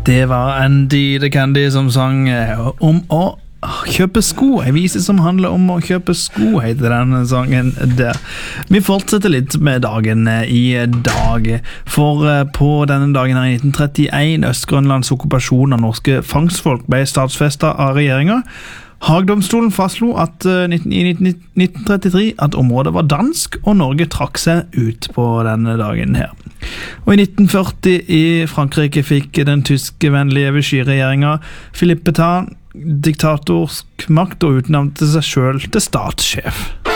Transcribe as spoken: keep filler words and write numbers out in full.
Det var Andy the Candy som sang om å kjøpe sko. En vise som handler om å kjøpe sko, heter denne sangen der. Vi fortsetter litt med dagen i dag. For på denne dagen her i nitten trettien, Øst-Grønlands okkupasjon av norske fangstfolk ble statsfestet av regjeringen. Haagdomstolen fastslo at i nitten trettitre at området var dansk, og Norge trakk seg ut på denne dagen her. Og i nitten førti i Frankrike fikk den tyskvennlige Vichy-regjeringen Philippe Pétain diktatorsk makt og utnevnte seg selv til statssjef.